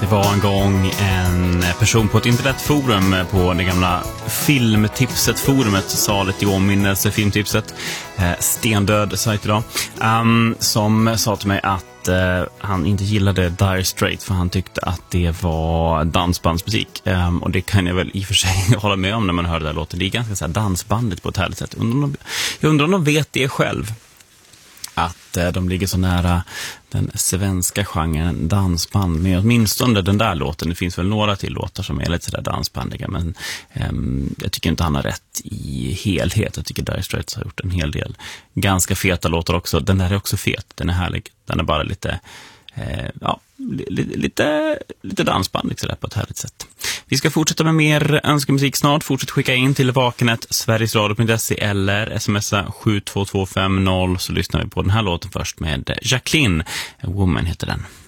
Det var en gång en person på ett internetforum på det gamla filmtipset-forumet, saligt i åminnelse, filmtipset, stendöd sajt idag, som sa till mig att han inte gillade Dire Straits för han tyckte att det var dansbandsmusik. Och det kan jag väl i och för sig hålla med om när man hör det där låten. Det är ganska så här dansbandet på ett härligt sätt. Jag undrar om de vet det själv. Att de ligger så nära den svenska genren dansband. Men åtminstone den där låten. Det finns väl några till låtar som är lite sådär dansbandiga. Men jag tycker inte han har rätt i helhet. Jag tycker Dire Straits har gjort en hel del ganska feta låtar också. Den där är också fet. Den är härlig. Den är bara lite lite dansband liksom, på ett härligt sätt. Vi ska fortsätta med mer önskemusik snart. Fortsätt skicka in till vakenet sverigesradio.se eller smsa 72250 så lyssnar vi på den här låten först med Jacqueline. A Woman heter den.